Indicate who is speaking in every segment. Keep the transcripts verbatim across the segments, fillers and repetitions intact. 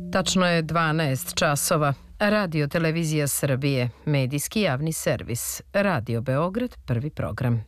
Speaker 1: Tačno je dvanaest časova. Radio Televizija Srbije, medijski javni servis. Radio Beograd, prvi program.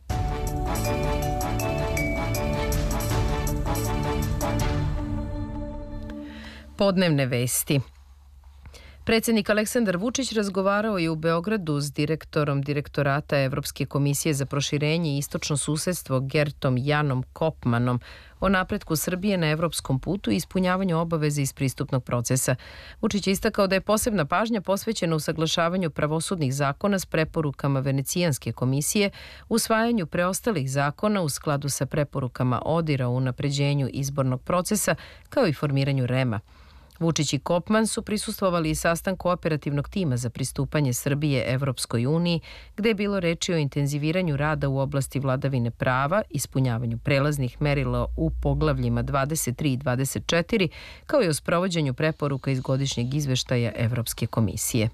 Speaker 1: Podnevne vesti. Predsjednik Aleksandar Vučić razgovarao je u Beogradu s direktorom Direktorata Evropske komisije za proširenje i istočno susedstvo Gertom Janom Kopmanom o napretku Srbije na evropskom putu i ispunjavanju obaveze iz pristupnog procesa. Vučić je istakao da je posebna pažnja posvećena usaglašavanju pravosudnih zakona s preporukama Venecijanske komisije, usvajanju preostalih zakona u skladu sa preporukama ODIR-a u unapređenju izbornog procesa, kao i formiranju REM-a. Vučić i Kopman su prisustvovali i sastanku operativnog tima za pristupanje Srbije Evropskoj uniji, gde je bilo reči o intenziviranju rada u oblasti vladavine prava, ispunjavanju prelaznih merila u poglavljima dvadeset tri i dvadeset četiri, kao i o sprovođenju preporuka iz godišnjeg izveštaja Evropske komisije.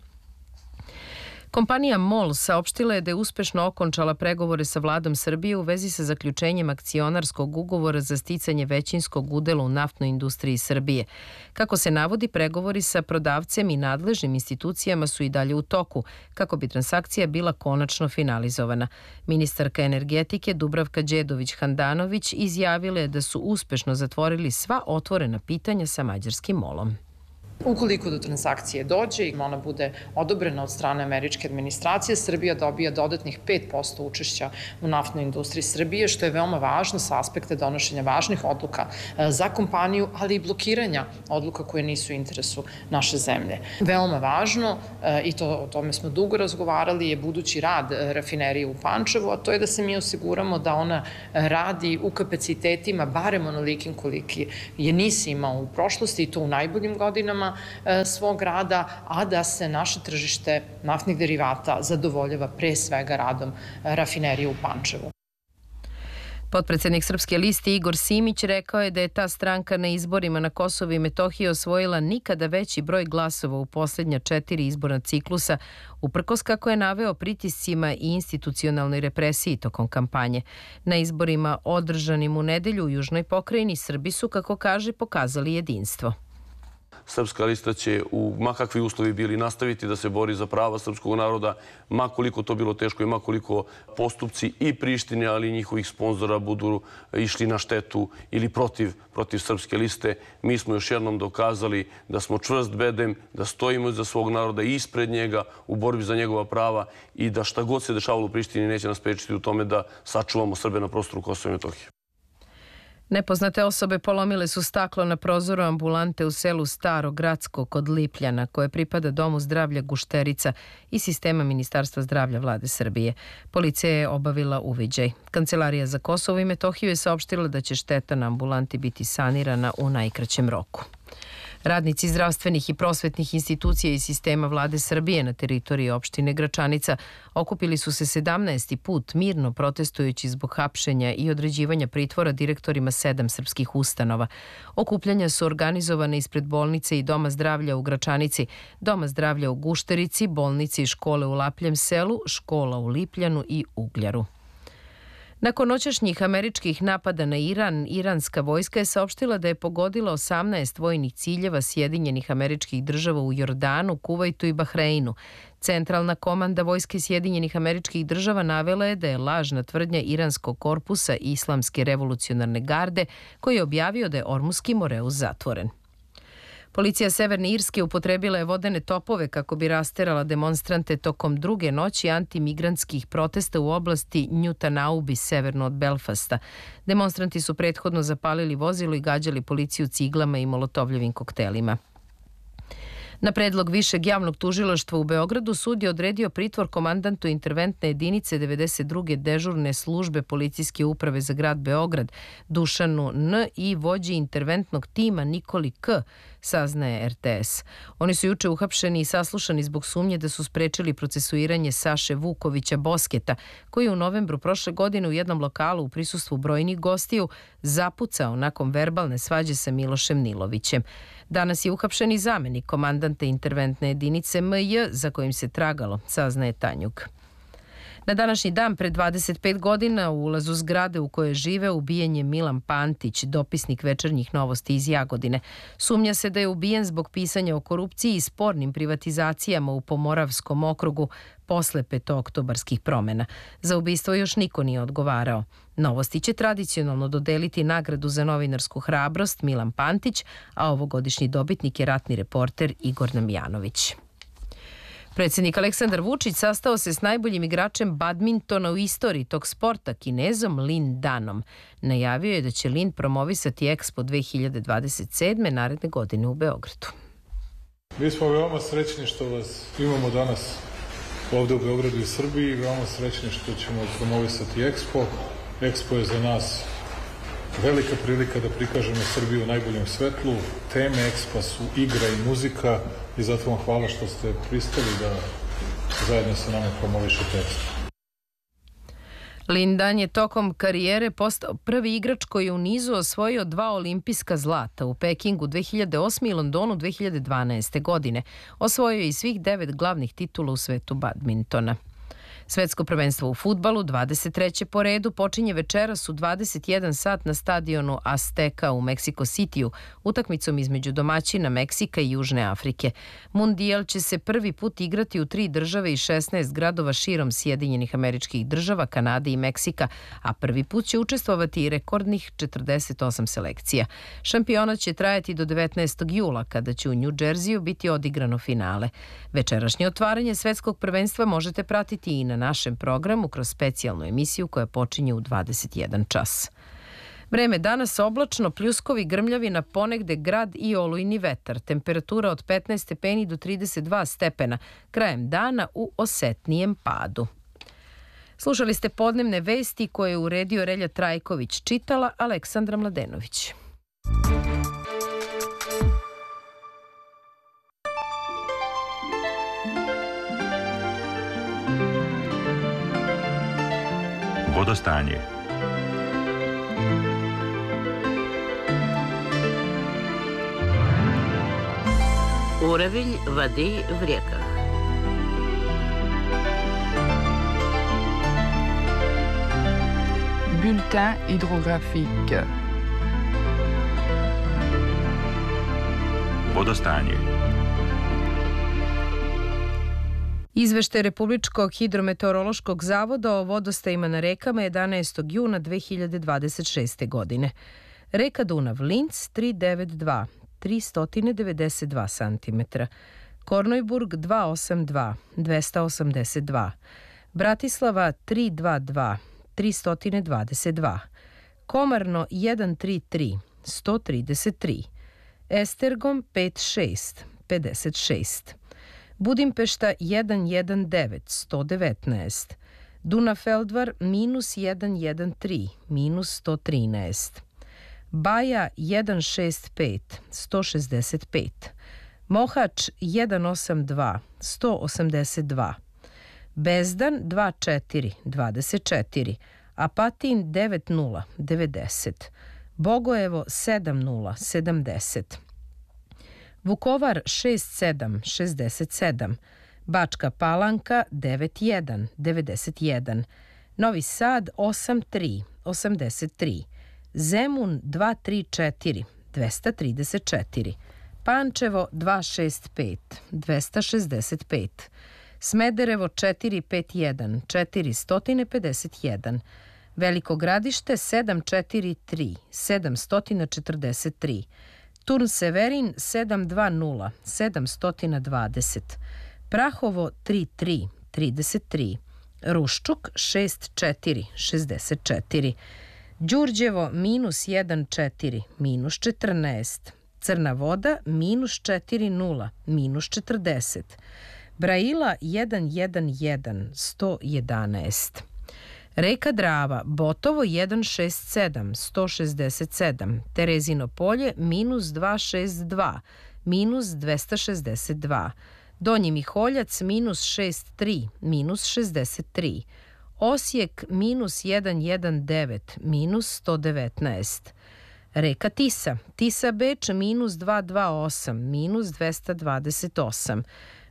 Speaker 1: Kompanija MOL saopštila je da je uspešno okončala pregovore sa vladom Srbije u vezi sa zaključenjem akcionarskog ugovora za sticanje većinskog udela u naftnoj industriji Srbije. Kako se navodi, pregovori sa prodavcem i nadležnim institucijama su i dalje u toku, kako bi transakcija bila konačno finalizovana. Ministarka energetike Dubravka Đedović-Handanović izjavila je da su uspešno zatvorili sva otvorena pitanja sa mađarskim MOL-om.
Speaker 2: Ukoliko do transakcije dođe i ona bude odobrena od strane američke administracije, Srbija dobija dodatnih pet posto učešća u naftnoj industriji Srbije, što je veoma važno sa aspekta donošenja važnih odluka za kompaniju, ali i blokiranja odluka koje nisu u interesu naše zemlje. Veoma važno, i to o tome smo dugo razgovarali, je budući rad rafinerije u Pančevu, a to je da se mi osiguramo da ona radi u kapacitetima barem onolikim koliki je NIS imao u prošlosti, i to u najboljim godinama svog rada, a da se naše tržište naftnih derivata zadovoljava pre svega radom rafinerije u Pančevu.
Speaker 1: Potpredsednik Srpske liste Igor Simić rekao je da je ta stranka na izborima na Kosovu i Metohiji osvojila nikada veći broj glasova u poslednja četiri izborna ciklusa, uprkos, kako je naveo, pritiscima i institucionalnoj represiji tokom kampanje. Na izborima održanim u nedelju u Južnoj pokrajini Srbi su, kako kaže, pokazali jedinstvo.
Speaker 3: Srpska lista će, u ma kakvi uslovi bili, nastaviti da se bori za prava srpskog naroda, ma koliko to bilo teško i ma koliko postupci i Prištine, ali i njihovih sponzora budu išli na štetu ili protiv, protiv Srpske liste. Mi smo još jednom dokazali da smo čvrst bedem, da stojimo iza svog naroda i ispred njega u borbi za njegova prava i da šta god se dešavalo u Prištini neće nas sprečiti u tome da sačuvamo Srbe na prostoru Kosova i Metohije.
Speaker 1: Nepoznate osobe polomile su staklo na prozoru ambulante u selu Staro Gradsko kod Lipljana, koje pripada Domu zdravlja Gušterica i sistema Ministarstva zdravlja Vlade Srbije. Policija je obavila uviđaj. Kancelarija za Kosovo i Metohiju je saopštila da će šteta na ambulanti biti sanirana u najkraćem roku. Radnici zdravstvenih i prosvetnih institucija i sistema Vlade Srbije na teritoriji opštine Gračanica okupili su se sedamnaesti put mirno protestujući zbog hapšenja i određivanja pritvora direktorima sedam srpskih ustanova. Okupljanja su organizovane ispred bolnice i Doma zdravlja u Gračanici, Doma zdravlja u Gušterici, bolnice i škole u Lapljem selu, škola u Lipljanu i Ugljaru. Nakon noćašnjih američkih napada na Iran, iranska vojska je saopštila da je pogodila osamnaest vojnih ciljeva Sjedinjenih Američkih Država u Jordanu, Kuvajtu i Bahreinu. Centralna komanda vojske Sjedinjenih Američkih Država navela je da je lažna tvrdnja iranskog korpusa Islamske revolucionarne garde, koji je objavio da je Ormuski Moreus zatvoren. Policija Severne Irske upotrebila je vodene topove kako bi rasterala demonstrante tokom druge noći antimigrantskih protesta u oblasti Newtonaubi, severno od Belfasta. Demonstranti su prethodno zapalili vozilo i gađali policiju ciglama i molotovljevim koktelima. Na predlog Višeg javnog tužilaštva u Beogradu sud je odredio pritvor komandantu interventne jedinice devedeset druge dežurne službe policijske uprave za grad Beograd, Dušanu N. i vođi interventnog tima Nikoli K., saznaje R T S. Oni su juče uhapšeni i saslušani zbog sumnje da su sprečili procesuiranje Saše Vukovića Bosketa, koji je u novembru prošle godine u jednom lokalu u prisustvu brojnih gostiju zapucao nakon verbalne svađe sa Milošem Nilovićem. Danas je uhapšen i zamenik komandanta interventne jedinice M J, za kojim se tragalo, saznaje Tanjug. Na današnji dan pre dvadeset pet godina u ulazu zgrade u kojoj žive ubijen je Milan Pantić, dopisnik Večernjih novosti iz Jagodine. Sumnja se da je ubijen zbog pisanja o korupciji i spornim privatizacijama u Pomoravskom okrugu posle petooktobarskih promena. Za ubistvo još niko nije odgovarao. Novosti će tradicionalno dodeliti nagradu za novinarsku hrabrost Milan Pantić, a ovogodišnji dobitnik je ratni reporter Igor Namjanović. Predsjednik Aleksandar Vučić sastao se s najboljim igračem badmintona u istoriji tog sporta, Kinezom Lin Danom. Najavio je da će Lin promovisati Expo dve hiljade dvadeset sedme naredne godine u Beogradu.
Speaker 4: Mi smo veoma srećni što vas imamo danas ovde u Beogradu i Srbiji, veoma srećni što ćemo promovisati Expo. Expo je za nas velika prilika da prikažemo Srbiju u najboljem svetlu. Teme Expo su igra i muzika i zato vam hvala što ste pristali da zajedno sa nama promovišete Expo.
Speaker 1: Lin Dan je tokom karijere postao prvi igrač koji je u nizu osvojio dva olimpijska zlata u Pekingu dve hiljade osme i Londonu dve hiljade dvanaeste. godine. Osvojio je i svih devet glavnih titula u svetu badmintona. Svetsko prvenstvo u fudbalu, dvadeset treće po redu, počinje večeras u dvadeset jedan sat na stadionu Azteka u Meksiko Citiju, utakmicom između domaćina Meksika i Južne Afrike. Mundijal će se prvi put igrati u tri države i šesnaest gradova širom Sjedinjenih Američkih Država, Kanade i Meksika, a prvi put će učestvovati i rekordnih četrdeset osam selekcija. Šampionat će trajati do devetnaestog jula, kada će u New Jerseyju biti odigrano finale. Večerašnje otvaranje svetskog prvenstva možete pratiti i na našem programu kroz specijalnu emisiju koja počinje u dvadeset jedan čas. Vreme danas oblačno, pljuskovi, grmljavina, ponegde grad i olujni vetar. Temperatura od petnaest stepeni do trideset dva stepena. Krajem dana u osetnijem padu. Slušali ste podnevne vesti koje je uredio Relja Trajković, čitala Aleksandra Mladenović.
Speaker 5: Vodostanje.
Speaker 6: Уровень воды в реках.
Speaker 7: Bulletin hydrographique.
Speaker 5: Vodostanje.
Speaker 1: Izveštaj Republičkog hidrometeorološkog zavoda o vodostajima na rekama jedanaestog juna dve hiljade dvadeset šeste. godine. Reka Dunav Linz tri devet dva, tristo devedeset dva centimetra. Kornojburg dva osam dva, dvesta osamdeset dva. Bratislava tri dva dva, tristo dvadeset dva. Komarno jedan tri tri, sto trideset tri. Estergom pet šest, pedeset šest. Budimpešta jedan jedan devet, sto devetnaest. Dunafeldvar minus jedan jedan tri, minus sto trinaest. Baja jedan šest pet, sto šezdeset pet. Mohač jedan osam dva, sto osamdeset dva. Bezdan dva četiri, dvadeset četiri. Apatin devet nula, devedeset. Bogojevo sedam nula, sedamdeset. Vukovar šest sedam, šezdeset sedam. Bačka Palanka devet jedan, devedeset jedan. Novi Sad osam tri, osamdeset tri. Zemun dva tri četiri, dvesta trideset četiri. Pančevo dva šest pet, dvesta šezdeset pet. Smederevo četiri pet jedan, četiristo pedeset jedan. Veliko Gradište sedam četiri tri, sedamsto četrdeset tri. Turn Severin sedam dva nula, sedamsto dvadeset. Prahovo tri tri, trideset tri. Ruščuk šest četiri, šezdeset četiri. Đurđevo minus jedan četiri, minus četrnaest. Crna Voda minus četiri nula, minus četrdeset. Braila jedan jedan jedan, sto jedanaest. Reka Drava, Botovo jedan šest sedam, sto šezdeset sedam. Terezino Polje minus dva šest dva, minus dvesta šezdeset dva. Donji Miholjac minus šest tri, minus šezdeset tri. Osijek minus jedan jedan devet, minus sto devetnaest. Reka Tisa, Tisa Beč minus dva dva osam, minus dvesta dvadeset osam.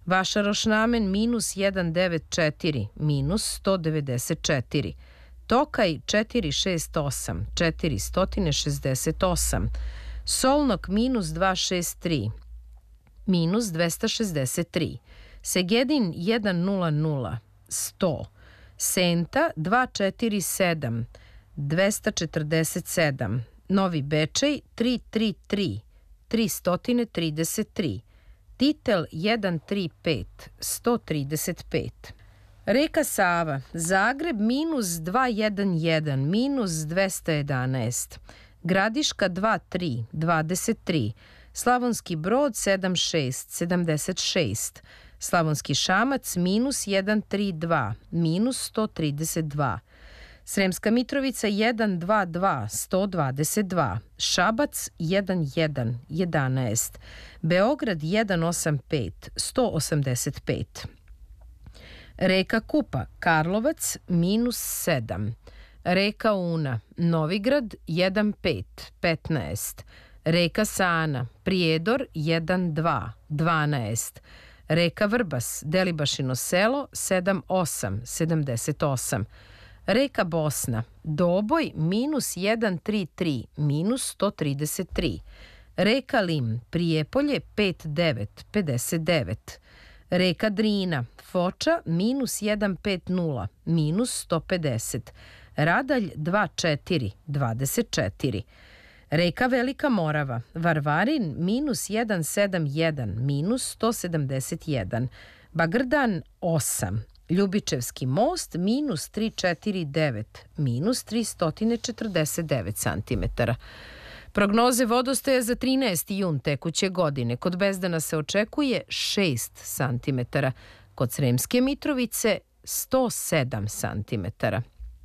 Speaker 1: Vašarošnamen minus sedamsto devedeset četiri, minus sto devedeset četiri. Tokaj četiristo šezdeset osam, četiristo šezdeset osam. Solnok minus dvesta šezdeset tri, minus dvesta šezdeset tri. Segedin sto, sto. Senta dvesta četrdeset sedam, dvesta četrdeset sedam. Novi Bečej tristo trideset tri, tristo trideset tri. Titel sto trideset pet, sto trideset pet. Reka Sava, Zagreb minus dvesta jedenaest, minus dvesta jedanaest. Gradiška dvadeset tri, dvadeset tri. Slavonski Brod sedamdeset šest, sedamdeset šest. Slavonski Šamac minus sto trideset dva, minus sto trideset dva. Sremska Mitrovica sto dvadeset dva, sto dvadeset dva. Šabac sto jedan, jedanaest. Beograd sto osamdeset pet, sto osamdeset pet. Reka Kupa, Karlovac minus sedam. Reka Una, Novigrad sto pet, petnaest. Reka Sana, Prijedor sto dva, dvanaest. Reka Vrbas, Delibašino selo sedamdeset osam, sedamdeset osam. Reka Bosna, Doboj minus sto trideset tri, minus sto trideset tri. Reka Lim, Prijepolje pedeset devet, pedeset devet. Reka Drina, Foča minus sto pedeset, minus sto pedeset. Radalj dvadeset četiri, dvadeset četiri. Reka Velika Morava, Varvarin minus sto sedamdeset jedan, minus sto sedamdeset jedan. Bagrdan osam. Ljubičevski most minus tristo četrdeset devet, minus tristo četrdeset devet centimetara. Prognoze vodostaja za trinaesti jun tekuće godine. Kod Bezdana se očekuje šest centimetara. Kod Sremske Mitrovice sto sedam centimetara.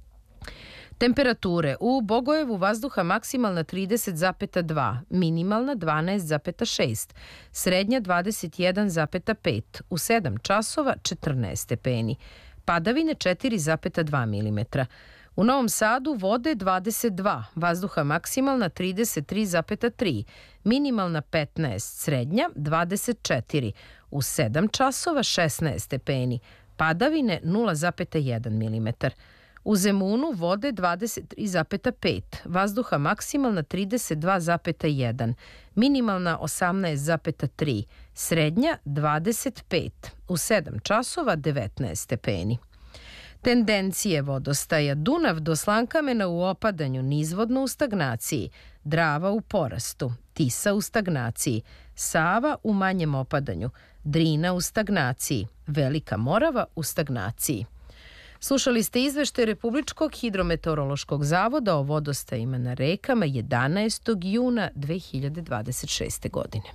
Speaker 1: Temperature u Bogojevu vazduha maksimalna trideset zarez dva, minimalna dvanaest zarez šest, srednja dvadeset jedan zarez pet, u sedam časova četrnaest stepeni, padavine četiri zarez dva milimetra. U Novom Sadu vode dvadeset dva, vazduha maksimalna trideset tri zarez tri, minimalna petnaest, srednja dvadeset četiri, u sedam časova šesnaest stepeni, padavine nula zarez jedan milimetar. U Zemunu vode dvadeset tri zarez pet, vazduha maksimalna trideset dva zarez jedan, minimalna osamnaest zarez tri, srednja dvadeset pet, u sedam časova devetnaest stepeni. Tendencije vodostaja: Dunav do Slankamena u opadanju, nizvodno u stagnaciji, Drava u porastu, Tisa u stagnaciji, Sava u manjem opadanju, Drina u stagnaciji, Velika Morava u stagnaciji. Slušali ste izveštaj Republičkog hidrometeorološkog zavoda o vodostajima na rekama jedanaestog juna dve hiljade dvadeset šeste. godine.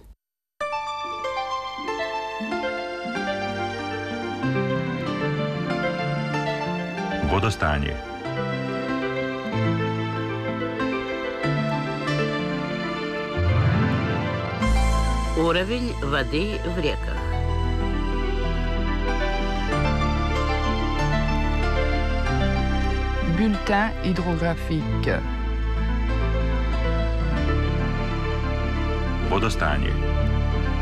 Speaker 5: Vodostanje.
Speaker 6: Уровень воды в реках.
Speaker 7: Bulletin hydrographique.
Speaker 5: Vodostanje.